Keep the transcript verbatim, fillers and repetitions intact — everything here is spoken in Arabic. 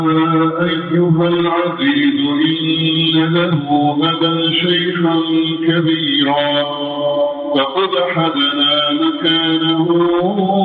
أيها العزيز إن له أبا شيخا كبيرا فقد حدنا مكانه